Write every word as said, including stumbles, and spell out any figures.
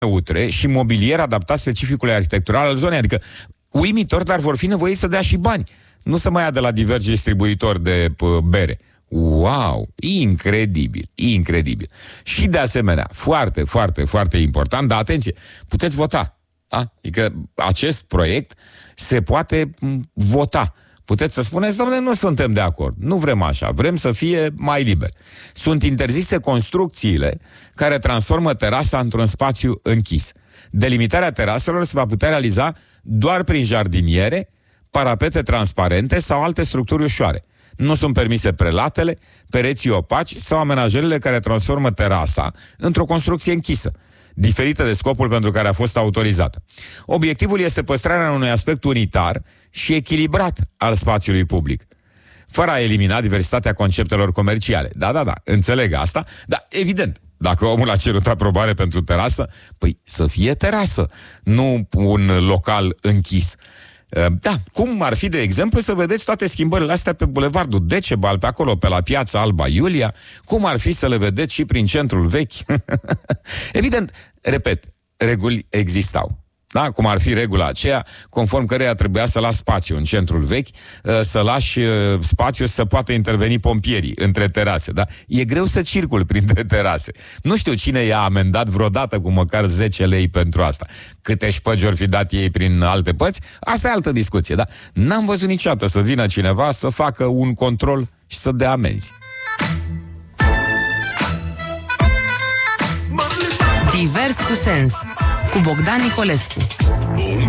neutre și mobilier adaptat specificului arhitectural al zonei. Adică uimitor, dar vor fi nevoiți să dea și bani. Nu să mai ia de la diversi distribuitori de p- bere. Wow! Incredibil! Incredibil! Și de asemenea, foarte, foarte, foarte important, dar atenție, puteți vota. Da? Adică acest proiect se poate vota. Puteți să spuneți, domnule, nu suntem de acord, nu vrem așa, vrem să fie mai liber. Sunt interzise construcțiile care transformă terasa într-un spațiu închis. Delimitarea teraselor se va putea realiza doar prin jardiniere, parapete transparente sau alte structuri ușoare. Nu sunt permise prelatele, pereții opaci sau amenajările care transformă terasa într-o construcție închisă, diferită de scopul pentru care a fost autorizată. Obiectivul este păstrarea unui aspect unitar și echilibrat al spațiului public, fără a elimina diversitatea conceptelor comerciale. Da, da, da, înțeleg asta, dar evident, dacă omul a cerut aprobare pentru terasă, păi să fie terasă, nu un local închis. Da, cum ar fi, de exemplu, să vedeți toate schimbările astea pe bulevardul Decebal, pe acolo, pe la Piața Alba Iulia, cum ar fi să le vedeți și prin centrul vechi? Evident, repet, reguli existau. Da? Cum ar fi regula aceea, conform căreia trebuia să lași spațiu în centrul vechi, să lași spațiu să poată interveni pompierii între terase. Da? E greu să circul printre terase. Nu știu cine i-a amendat vreodată cu măcar zece lei pentru asta. Câte șpăgi ori fi dat ei prin alte părți, asta e altă discuție. Da? N-am văzut niciodată să vină cineva să facă un control și să dea amenzi. Divers cu sens, cu Bogdan Nicolescu.